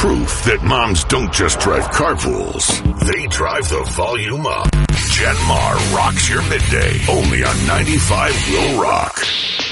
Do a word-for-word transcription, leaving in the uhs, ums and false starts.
proof that moms don't just drive carpools, they drive the volume up. Jen Mar rocks your midday, only on ninety-five Will Rock.